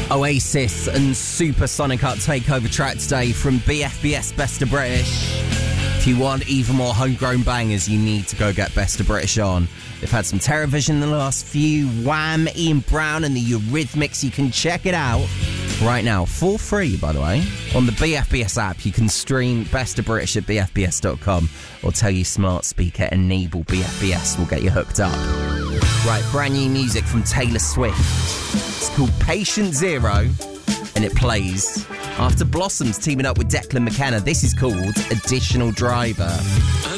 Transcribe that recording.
Oasis and Supersonic Art Takeover track today from BFBS Best of British. If you want even more homegrown bangers, you need to go get Best of British on. They've had some Terrorvision in the last few. Wham, Ian Brown and the Eurythmics. You can check it out right now for free, by the way. On the BFBS app, you can stream Best of British at bfbs.com or tell your smart speaker enable BFBS. We'll get you hooked up. Right, brand new music from Taylor Swift. It's called Patient Zero, and it plays after Blossoms teaming up with Declan McKenna. This is called Additional Driver.